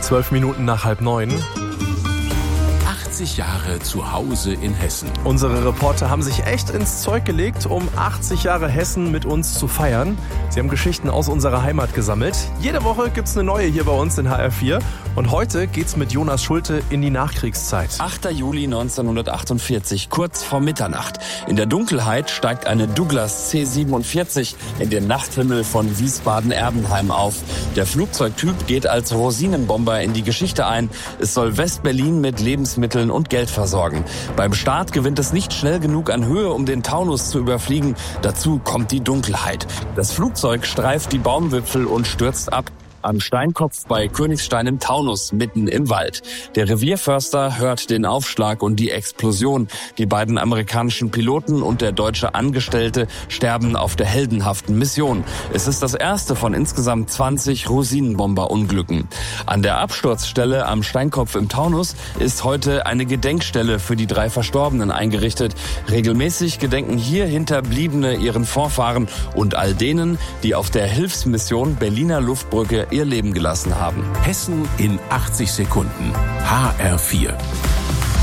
12 Minuten nach 8:30. 80 Jahre zu Hause in Hessen. Unsere Reporter haben sich echt ins Zeug gelegt, um 80 Jahre Hessen mit uns zu feiern. Sie haben Geschichten aus unserer Heimat gesammelt. Jede Woche gibt's eine neue hier bei uns in HR4. Und heute geht's mit Jonas Schulte in die Nachkriegszeit. 8. Juli 1948, kurz vor Mitternacht. In der Dunkelheit steigt eine Douglas C-47 in den Nachthimmel von Wiesbaden-Erbenheim auf. Der Flugzeugtyp geht als Rosinenbomber in die Geschichte ein. Es soll West-Berlin mit Lebensmitteln und Geld versorgen. Beim Start gewinnt es nicht schnell genug an Höhe, um den Taunus zu überfliegen. Dazu kommt die Dunkelheit. Das Flugzeug streift die Baumwipfel und stürzt ab. Am Steinkopf bei Königstein im Taunus, mitten im Wald. Der Revierförster hört den Aufschlag und die Explosion. Die beiden amerikanischen Piloten und der deutsche Angestellte sterben auf der heldenhaften Mission. Es ist das erste von insgesamt 20 Rosinenbomber-Unglücken. An der Absturzstelle am Steinkopf im Taunus ist heute eine Gedenkstelle für die 3 Verstorbenen eingerichtet. Regelmäßig gedenken hier Hinterbliebene ihren Vorfahren und all denen, die auf der Hilfsmission Berliner Luftbrücke ihr Leben gelassen haben. Hessen in 80 Sekunden. HR4.